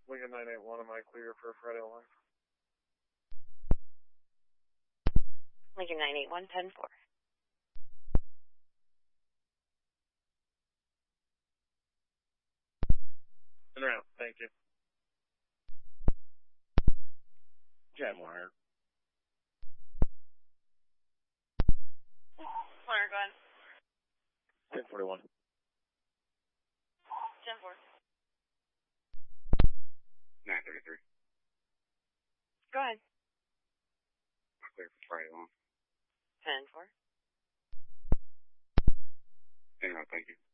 Lincoln 981, am I clear for Friday alarm? Lincoln 981, 10-4. And around, thank you. Jetwire. Wire, go ahead. 1041. 10-4. 933. Go ahead. Clear for Friday alarm. 10-4. Hang on, thank you.